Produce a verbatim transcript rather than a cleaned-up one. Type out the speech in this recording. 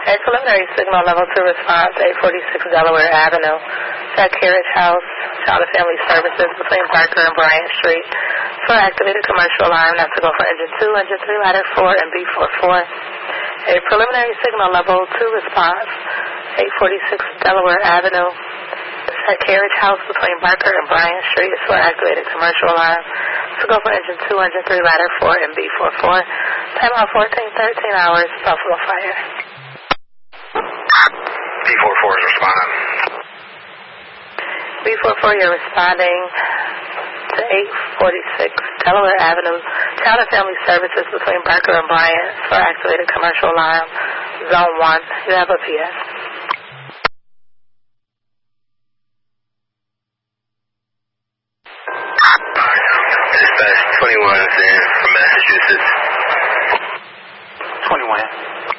A preliminary signal level two response, eight forty-six Delaware Avenue, Jack Carriage House, Child and Family Services between Barker and Bryant Street. For activated commercial alarm, not to go for engine two, engine three, ladder four, and B forty-four. A preliminary signal level two response, eight forty-six Delaware Avenue, Jack Carriage House between Barker and Bryant Street is for activated commercial alarm. To go for engine two, engine three, ladder four, and B forty-four. Time out fourteen thirteen hours, Buffalo Fire. B forty-four is responding. B forty-four, you're responding to eight forty-six Delaware Avenue, Child and Family Services between Barker and Bryant for activated commercial alarm, Zone one. You have a P S. Dispatch twenty-one is in from Massachusetts. twenty-one.